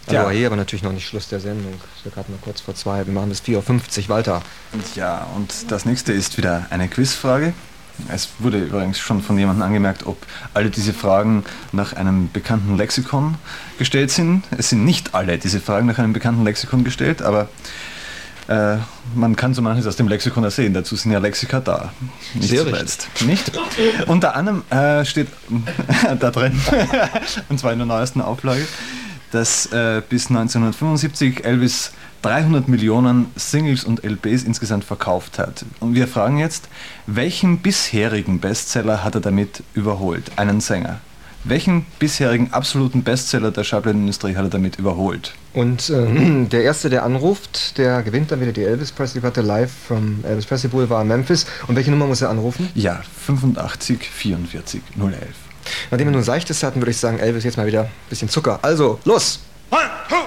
Ja. Hier aber natürlich noch nicht Schluss der Sendung. Wir gerade mal kurz vor 2. Wir machen bis 4:50 Uhr. Walter. Ja, und das nächste ist wieder eine Quizfrage. Es wurde übrigens schon von jemandem angemerkt, ob alle diese Fragen nach einem bekannten Lexikon gestellt sind. Es sind nicht alle diese Fragen nach einem bekannten Lexikon gestellt, aber man kann so manches aus dem Lexikon ersehen. Dazu sind ja Lexika da. Nicht sehr zuletzt. Nicht? Unter anderem steht da drin, und zwar in der neuesten Auflage, dass bis 1975 Elvis 300 Millionen Singles und LPs insgesamt verkauft hat. Und wir fragen jetzt, welchen bisherigen Bestseller hat er damit überholt? Einen Sänger. Welchen bisherigen absoluten Bestseller der Schallplattenindustrie hat er damit überholt? Und der Erste, der anruft, der gewinnt dann wieder die Elvis Presley-Platte live vom Elvis Presley Boulevard in Memphis. Und welche Nummer muss er anrufen? Ja, 85 44 011. Nachdem wir nun Seichtes hatten, würde ich sagen, Elvis, jetzt mal wieder ein bisschen Zucker. Also, los!